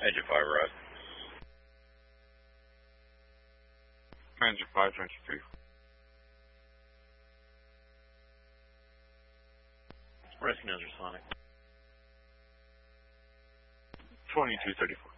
Engine 5, Rod. Engine 523. Rescue News Sonic. 2234.